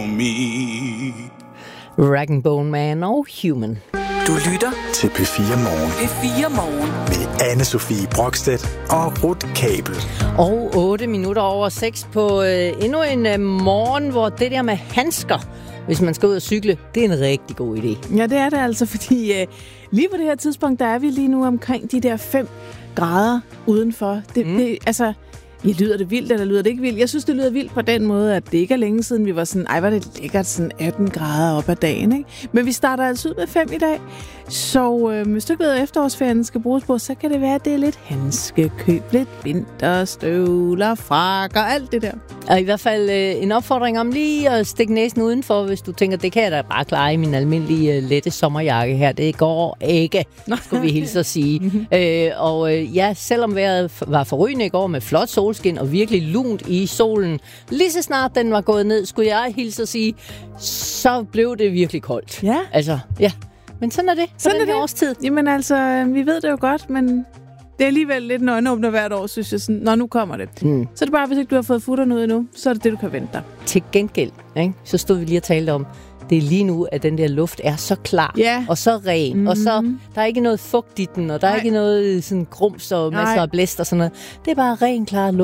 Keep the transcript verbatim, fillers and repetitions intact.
on me. Rag and Bone Man og Human. Du lytter til P fire Morgen. P fire Morgen. Med Anne-Sophie Brokstedt og Ruth Kabel. Og otte minutter over seks på øh, endnu en øh, morgen, hvor det der med handsker, hvis man skal ud og cykle, det er en rigtig god idé. Ja, det er det altså, fordi øh, lige på det her tidspunkt, der er vi lige nu omkring de der fem grader udenfor. Det, mm. det, altså, ja, lyder det vildt, eller lyder det ikke vildt? Jeg synes, det lyder vildt på den måde, at det ikke er længe siden, vi var sådan, ej, var det lækkert, sådan atten grader op ad dagen, ikke? Men vi starter altså ud med fem i dag, så øh, hvis du ikke ved, at efterårsferien skal bruges på, så kan det være, at det er lidt handskekøb, lidt vinterstøvler, frakker, alt det der. Og i hvert fald øh, en opfordring om lige at stikke næsen udenfor, hvis du tænker, det kan jeg da bare klare i min almindelige øh, lette sommerjakke her. Det går ikke, skulle vi hilse at sige. mm-hmm. øh, og øh, ja, selvom vejret var forrygende i går med flot solskin og virkelig lunt i solen, lige så snart den var gået ned, skulle jeg hilse at sige, så blev det virkelig koldt. Ja. Altså, ja. Men sådan er det. Sådan er det årstid. Jamen altså, vi ved det jo godt, men det er alligevel lidt en øjenåbner hvert år, synes jeg. Sådan, nå, nu kommer det. Mm. Så er det bare, hvis ikke du har fået futterne ud endnu, så er det det, du kan vente dig. Til gengæld, ikke? Så stod vi lige og talte om, det er lige nu, at den der luft er så klar yeah. og så ren. Mm-hmm. Og så der er ikke noget fugt i den, og der Nej. er ikke noget sådan grums og masser Nej. af blæst og sådan noget. Det er bare ren, klar luft.